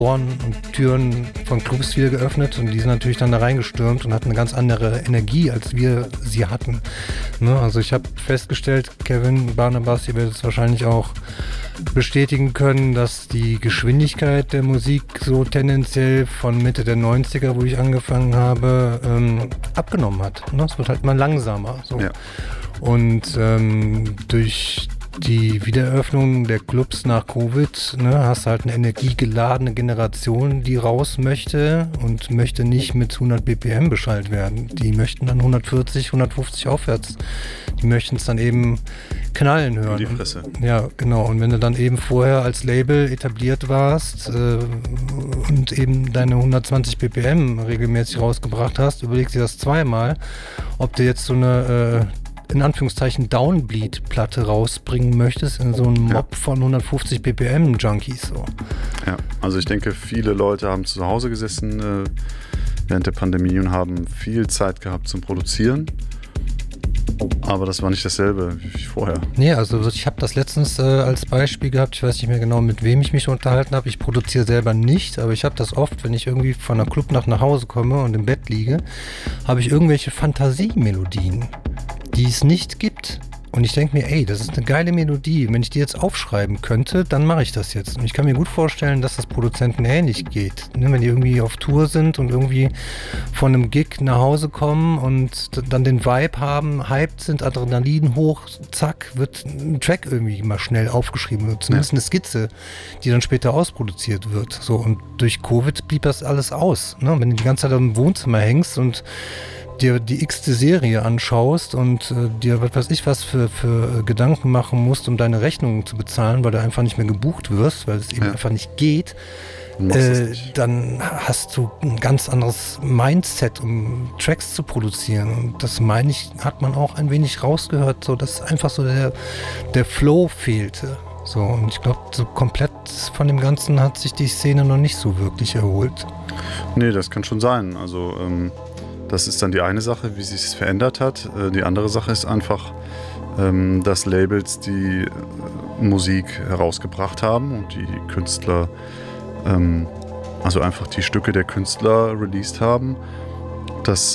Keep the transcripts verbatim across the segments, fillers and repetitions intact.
Ohren und Türen von Clubs wieder geöffnet und die sind natürlich dann da reingestürmt und hatten eine ganz andere Energie, als wir sie hatten. Ne? Also ich habe festgestellt, Kevin, Barnabas, ihr werdet es wahrscheinlich auch bestätigen können, dass die Geschwindigkeit der Musik so tendenziell von Mitte der neunziger, wo ich angefangen habe, ähm, abgenommen hat. Ne? Es wird halt mal langsamer. So. Ja. Und ähm, durch die Wiedereröffnung der Clubs nach Covid, ne, hast halt eine energiegeladene Generation, die raus möchte und möchte nicht mit hundert B P M beschallt werden. Die möchten dann hundertvierzig, hundertfünfzig aufwärts. Die möchten es dann eben knallen hören. In die Fresse. Und, ja, genau. Und wenn du dann eben vorher als Label etabliert warst äh, und eben deine hundertzwanzig B P M regelmäßig rausgebracht hast, überlegst dir das zweimal, ob du jetzt so eine äh, in Anführungszeichen Downbleed-Platte rausbringen möchtest in so einem Mob ja. von hundertfünfzig B P M-Junkies. So. Ja, also ich denke, viele Leute haben zu Hause gesessen äh, während der Pandemie und haben viel Zeit gehabt zum Produzieren. Aber das war nicht dasselbe wie vorher. Nee, also ich habe das letztens äh, als Beispiel gehabt, ich weiß nicht mehr genau, mit wem ich mich unterhalten habe. Ich produziere selber nicht, aber ich habe das oft, wenn ich irgendwie von einer Clubnacht nach Hause komme und im Bett liege, habe ich irgendwelche Fantasiemelodien, die es nicht gibt. Und ich denke mir, ey, das ist eine geile Melodie. Wenn ich die jetzt aufschreiben könnte, dann mache ich das jetzt. Und ich kann mir gut vorstellen, dass das Produzenten ähnlich geht. Ne, wenn die irgendwie auf Tour sind und irgendwie von einem Gig nach Hause kommen und dann den Vibe haben, hyped sind, Adrenalin hoch, zack, wird ein Track irgendwie mal schnell aufgeschrieben. Oder zumindest eine Skizze, die dann später ausproduziert wird. So, und durch Covid blieb das alles aus. Ne? Wenn du die ganze Zeit im Wohnzimmer hängst und dir die x-te Serie anschaust und äh, dir was weiß ich was für, für Gedanken machen musst, um deine Rechnungen zu bezahlen, weil du einfach nicht mehr gebucht wirst, weil es eben ja. einfach nicht geht, äh, dann hast du ein ganz anderes Mindset, um Tracks zu produzieren. Und das, meine ich, hat man auch ein wenig rausgehört, so dass einfach so der, der Flow fehlte. So, und ich glaube, so komplett von dem Ganzen hat sich die Szene noch nicht so wirklich erholt. Nee, das kann schon sein. Also ähm das ist dann die eine Sache, wie sich es verändert hat. Die andere Sache ist einfach, dass Labels die Musik herausgebracht haben und die Künstler, also einfach die Stücke der Künstler released haben, dass,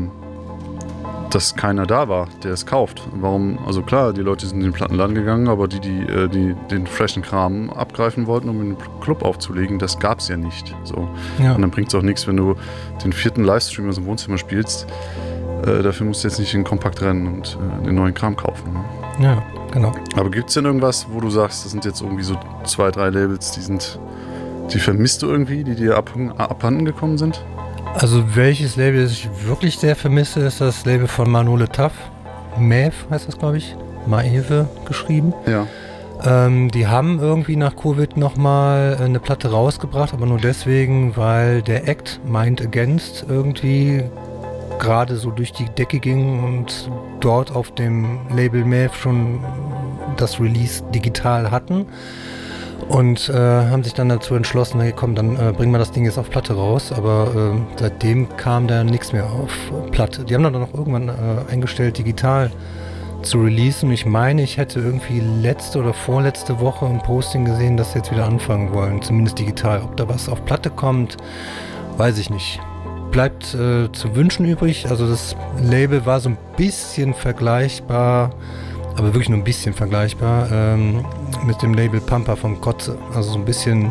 dass keiner da war, der es kauft. Warum? Also klar, die Leute sind in den Plattenladen gegangen, aber die, die, die den freshen Kram abgreifen wollten, um in den Club aufzulegen, das gab es ja nicht. So. Ja. Und dann bringt es auch nichts, wenn du den vierten Livestream aus dem Wohnzimmer spielst. Äh, dafür musst du jetzt nicht in den Kompakt rennen und äh, den neuen Kram kaufen. Ne? Ja, genau. Aber gibt es denn irgendwas, wo du sagst, das sind jetzt irgendwie so zwei, drei Labels, die sind, die vermisst du irgendwie, die dir ab, abhanden gekommen sind? Also welches Label ich wirklich sehr vermisse, ist das Label von Manole Taff. Maeve heißt das, glaube ich. Maeve geschrieben. Ja. Ähm, die haben irgendwie nach Covid nochmal eine Platte rausgebracht, aber nur deswegen, weil der Act Mind Against irgendwie gerade so durch die Decke ging und dort auf dem Label Maeve schon das Release digital hatten. Und äh, haben sich dann dazu entschlossen, hey komm, dann äh, bringen wir das Ding jetzt auf Platte raus. Aber äh, seitdem kam da nichts mehr auf Platte. Die haben dann noch irgendwann äh, eingestellt, digital zu releasen. Ich meine, ich hätte irgendwie letzte oder vorletzte Woche ein Posting gesehen, dass sie jetzt wieder anfangen wollen, zumindest digital. Ob da was auf Platte kommt, weiß ich nicht. Bleibt äh, zu wünschen übrig. Also das Label war so ein bisschen vergleichbar, aber wirklich nur ein bisschen vergleichbar ähm, mit dem Label Pampa von Kotze. Also so ein bisschen,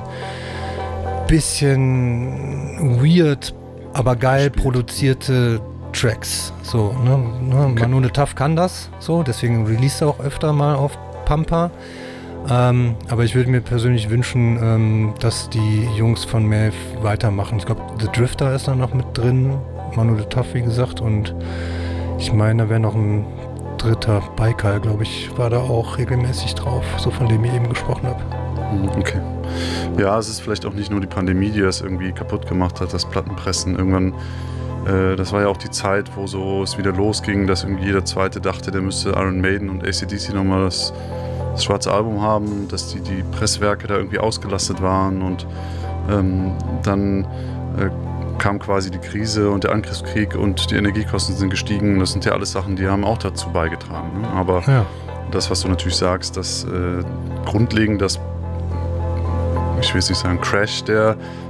bisschen weird, aber geil Spiel. Produzierte Tracks. So, ne, ne? Okay. Manole Taff kann das, so, deswegen release er auch öfter mal auf Pampa. Ähm, aber ich würde mir persönlich wünschen, ähm, dass die Jungs von Maeve weitermachen. Ich glaube, The Drifter ist da noch mit drin, Manole Taff, wie gesagt, und ich meine, da wäre noch ein dritter Baikal, glaube ich, war da auch regelmäßig drauf, so von dem ich eben gesprochen habe. Okay. Ja, es ist vielleicht auch nicht nur die Pandemie, die das irgendwie kaputt gemacht hat, das Plattenpressen. Irgendwann, äh, das war ja auch die Zeit, wo so es wieder losging, dass irgendwie jeder Zweite dachte, der müsste Iron Maiden und A C D C nochmal das, das schwarze Album haben, dass die, die Presswerke da irgendwie ausgelastet waren und ähm, dann äh, kam quasi die Krise und der Angriffskrieg und die Energiekosten sind gestiegen. Das sind ja alles Sachen, die haben auch dazu beigetragen. Ne? Aber ja. Das, was du natürlich sagst, dass äh, grundlegend das, ich will jetzt nicht sagen Crash der